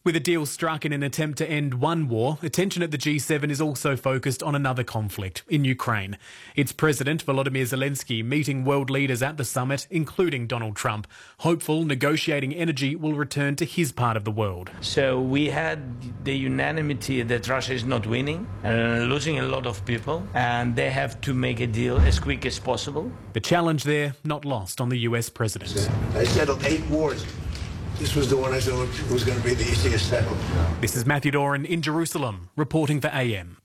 With a deal struck in an attempt to end one war, attention at the G7 is also focused on another conflict in Ukraine. Its President Volodymyr Zelensky meeting world leaders at the summit, including Donald Trump, hopeful negotiating energy will return to his part of the world. So we had the unanimity that Russia is not winning and losing a lot of people, and they have to make a deal as quick as possible. The challenge there not lost on the US president. I settled 8 wars. This was the one I thought was going to be the easiest settled. This is Matthew Doran in Jerusalem, reporting for AM.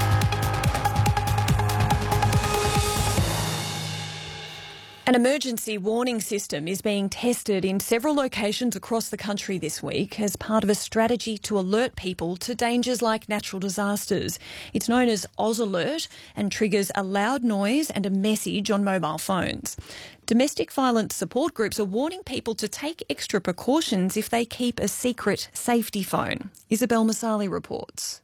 An emergency warning system is being tested in several locations across the country this week as part of a strategy to alert people to dangers like natural disasters. It's known as Oz Alert and triggers a loud noise and a message on mobile phones. Domestic violence support groups are warning people to take extra precautions if they keep a secret safety phone. Isabel Masali reports.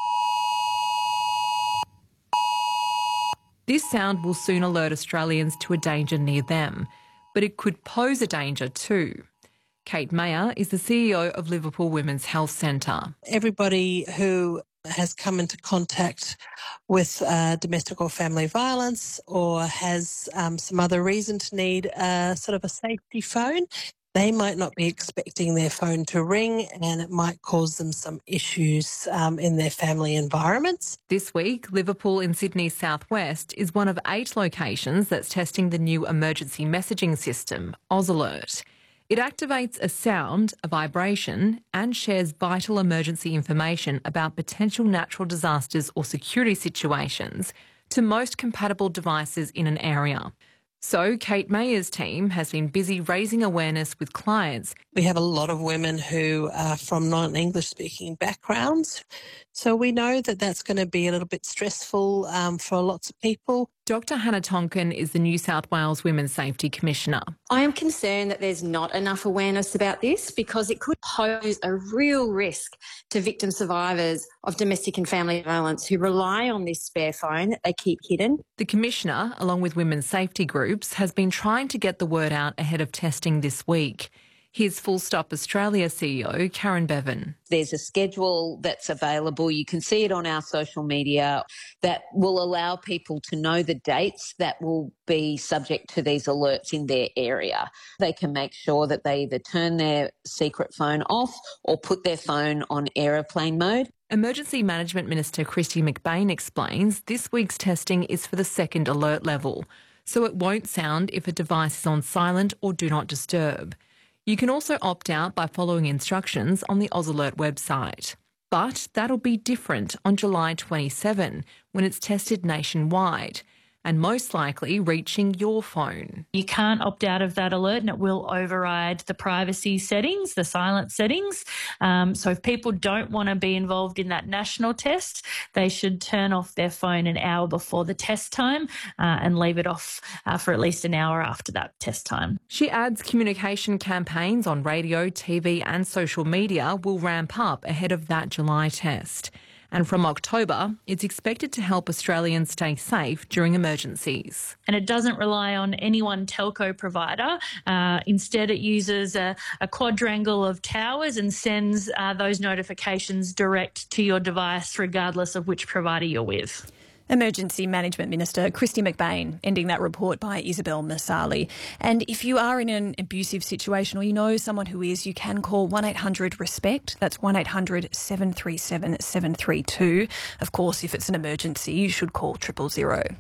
This sound will soon alert Australians to a danger near them, but it could pose a danger too. Kate Mayer is the CEO of Liverpool Women's Health Centre. Everybody who has come into contact with domestic or family violence or has some other reason to need a sort of a safety phone, they might not be expecting their phone to ring and it might cause them some issues in their family environments. This week, Liverpool in Sydney's southwest is one of 8 locations that's testing the new emergency messaging system, Oz Alert. It activates a sound, a vibration, and shares vital emergency information about potential natural disasters or security situations to most compatible devices in an area. So Kate Mayer's team has been busy raising awareness with clients. We have a lot of women who are from non-English speaking backgrounds, so we know that that's going to be a little bit stressful for lots of people. Dr Hannah Tonkin is the New South Wales Women's Safety Commissioner. I am concerned that there's not enough awareness about this because it could pose a real risk to victim survivors of domestic and family violence who rely on this spare phone that they keep hidden. The Commissioner, along with women's safety groups, has been trying to get the word out ahead of testing this week. Here's Full Stop Australia CEO Karen Bevan. There's a schedule that's available. You can see it on our social media that will allow people to know the dates that will be subject to these alerts in their area. They can make sure that they either turn their secret phone off or put their phone on aeroplane mode. Emergency Management Minister Kristy McBain explains this week's testing is for the second alert level, so it won't sound if a device is on silent or do not disturb. You can also opt out by following instructions on the Oz Alert website. But that'll be different on July 27 when it's tested nationwide and most likely reaching your phone. You can't opt out of that alert and it will override the privacy settings, the silent settings. So if people don't want to be involved in that national test, they should turn off their phone an hour before the test time and leave it off for at least an hour after that test time. She adds communication campaigns on radio, TV and social media will ramp up ahead of that July test. And from October, it's expected to help Australians stay safe during emergencies. And it doesn't rely on any one telco provider. Instead, it uses a quadrangle of towers and sends those notifications direct to your device, regardless of which provider you're with. Emergency Management Minister Kristy McBain, ending that report by Isabel Masali. And if you are in an abusive situation or you know someone who is, you can call 1-800-RESPECT. That's 1-800-737-732. Of course, if it's an emergency, you should call 000.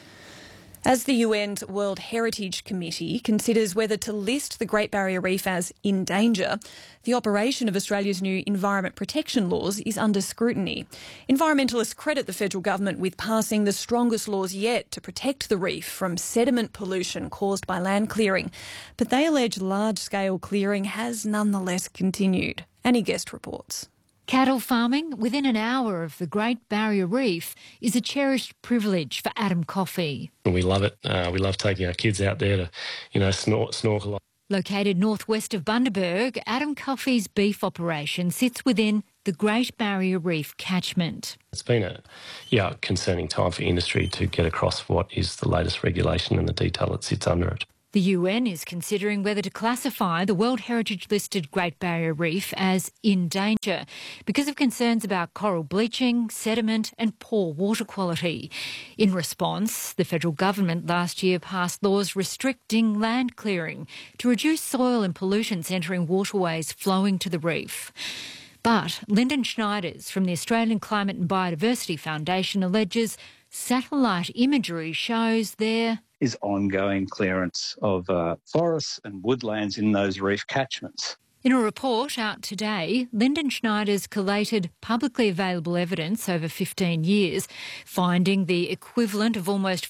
As the UN's World Heritage Committee considers whether to list the Great Barrier Reef as in danger, the operation of Australia's new environment protection laws is under scrutiny. Environmentalists credit the federal government with passing the strongest laws yet to protect the reef from sediment pollution caused by land clearing. But they allege large-scale clearing has nonetheless continued. Annie Guest reports. Cattle farming within an hour of the Great Barrier Reef is a cherished privilege for Adam Coffey. We love it. We love taking our kids out there to, snorkel. Located northwest of Bundaberg, Adam Coffey's beef operation sits within the Great Barrier Reef catchment. It's been a concerning time for industry to get across what is the latest regulation and the detail that sits under it. The UN is considering whether to classify the World Heritage-listed Great Barrier Reef as in danger because of concerns about coral bleaching, sediment and poor water quality. In response, the federal government last year passed laws restricting land clearing to reduce soil and pollutants entering waterways flowing to the reef. But Lyndon Schneiders from the Australian Climate and Biodiversity Foundation alleges satellite imagery shows there is ongoing clearance of forests and woodlands in those reef catchments. In a report out today, Lyndon Schneiders collated publicly available evidence over 15 years, finding the equivalent of almost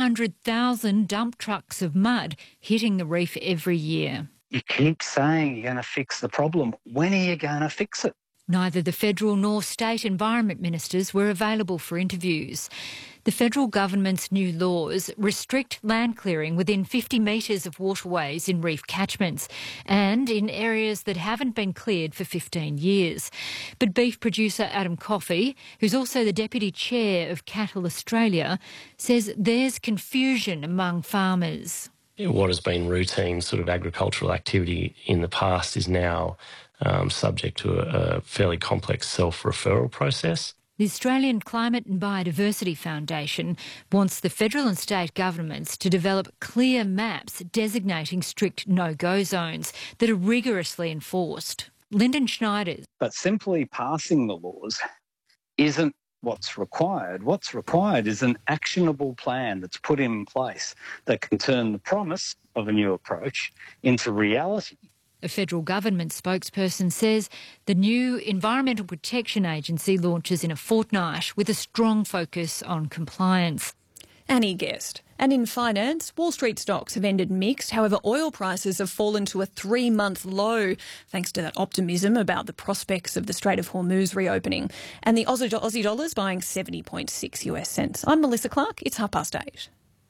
400,000 dump trucks of mud hitting the reef every year. You keep saying you're going to fix the problem. When are you going to fix it? Neither the federal nor state environment ministers were available for interviews. The federal government's new laws restrict land clearing within 50 metres of waterways in reef catchments and in areas that haven't been cleared for 15 years. But beef producer Adam Coffey, who's also the deputy chair of Cattle Australia, says there's confusion among farmers. What has been routine sort of agricultural activity in the past is now subject to a fairly complex self-referral process. The Australian Climate and Biodiversity Foundation wants the federal and state governments to develop clear maps designating strict no-go zones that are rigorously enforced. Lyndon Schneiders. But simply passing the laws isn't what's required. What's required is an actionable plan that's put in place that can turn the promise of a new approach into reality. A federal government spokesperson says the new Environmental Protection Agency launches in a fortnight with a strong focus on compliance. Annie Guest. And in finance, Wall Street stocks have ended mixed. However, oil prices have fallen to a 3-month low thanks to that optimism about the prospects of the Strait of Hormuz reopening. And the Aussie dollar's buying 70.6 US cents. I'm Melissa Clark. It's 8:30.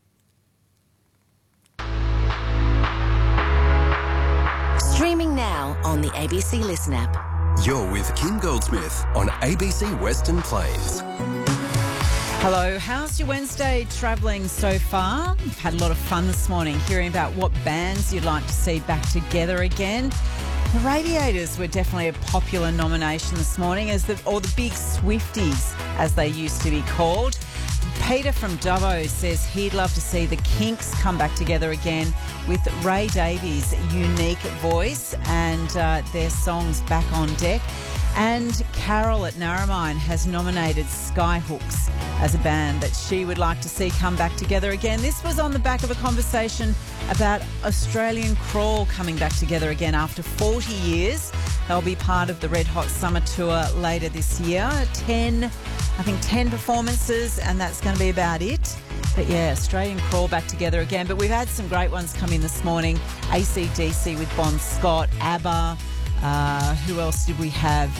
Streaming now on the ABC Listen app. You're with Kim Goldsmith on ABC Western Plains. Hello, how's your Wednesday travelling so far? We've had a lot of fun this morning hearing about what bands you'd like to see back together again. The Radiators were definitely a popular nomination this morning, or the Big Swifties, as they used to be called. Peter from Dubbo says he'd love to see the Kinks come back together again with Ray Davies' unique voice and their songs Back on Deck. And Carol at Narromine has nominated Skyhooks as a band that she would like to see come back together again. This was on the back of a conversation about Australian Crawl coming back together again after 40 years. They'll be part of the Red Hot Summer Tour later this year. 10 performances, and that's going to be about it. But yeah, Australian Crawl back together again. But we've had some great ones come in this morning. AC/DC with Bon Scott, ABBA. Who else did we have?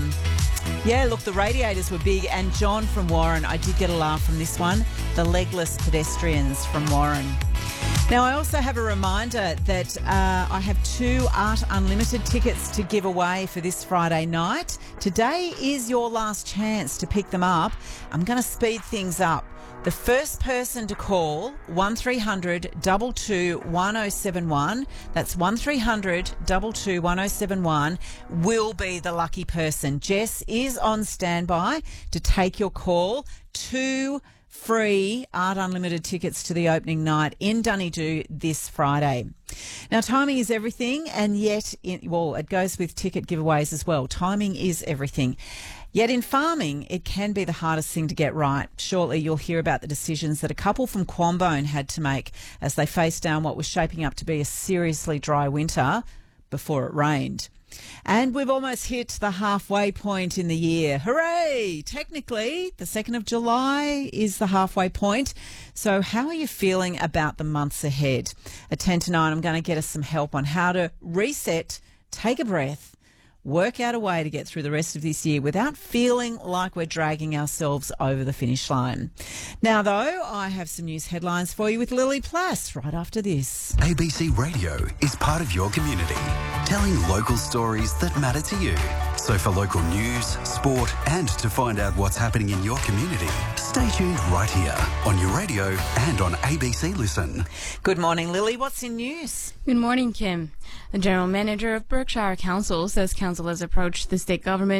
The Radiators were big. And John from Warren, I did get a laugh from this one. The Legless Pedestrians from Warren. Now, I also have a reminder that I have 2 Art Unlimited tickets to give away for this Friday night. Today is your last chance to pick them up. I'm going to speed things up. The first person to call 1300 22 1071, that's 1300 22 1071, will be the lucky person. Jess is on standby to take your call. 2 free Art Unlimited tickets to the opening night in Dunedoo this Friday. Now, timing is everything, and yet, it goes with ticket giveaways as well. Timing is everything. Yet in farming, it can be the hardest thing to get right. Shortly, you'll hear about the decisions that a couple from Quambone had to make as they faced down what was shaping up to be a seriously dry winter before it rained. And we've almost hit the halfway point in the year. Hooray! Technically, the 2nd of July is the halfway point. So how are you feeling about the months ahead? At 10 to 9, I'm going to get us some help on how to reset, take a breath, work out a way to get through the rest of this year without feeling like we're dragging ourselves over the finish line. Now, though, I have some news headlines for you with Lily Plass right after this. ABC Radio is part of your community, telling local stories that matter to you. So for local news, sport and to find out what's happening in your community, Stay tuned right here on your radio and on ABC Listen. Good morning, Lily. What's in news? Good morning, Kim. The General Manager of Berkshire Council says council has approached the state government